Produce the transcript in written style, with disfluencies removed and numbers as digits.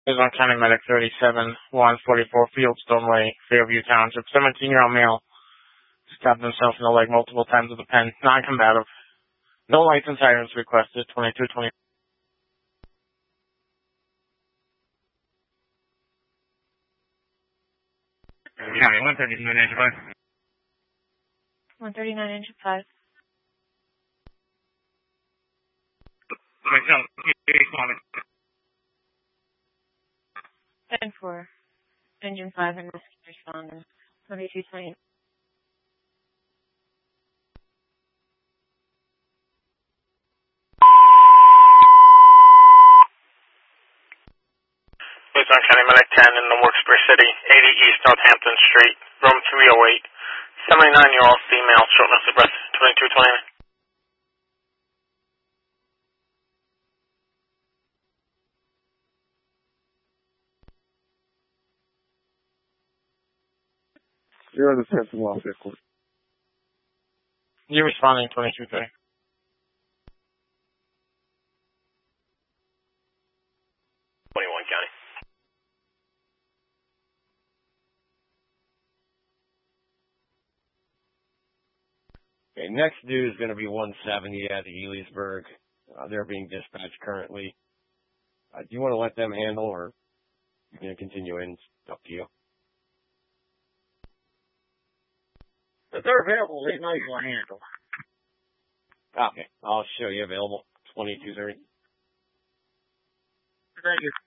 Is on County Medic 37, 144 Fieldstone Way, Fairview Township. 17-year-old male stabbed himself in the leg multiple times with a pen. Non-combative. No lights and sirens requested. 2220. County 139 inch 5. 139 inch 5. Myself, 10-4. Engine 5 and rescue responding. 2220. It's on County Medic 10 in the Wilkes-Barre City, 80 East Northampton Street, room 308. 79-year-old female, shortness of breath, 2220. You're on the 10th and Lafayette Court. You're responding 2230. County. Okay, next due is going to be 170 at Elysburg. They're being dispatched currently. Do you want to let them handle, or you going to continue in? It's up to you. If they're available, they know you want to handle. Okay, I'll show you available. 2230. Thank you.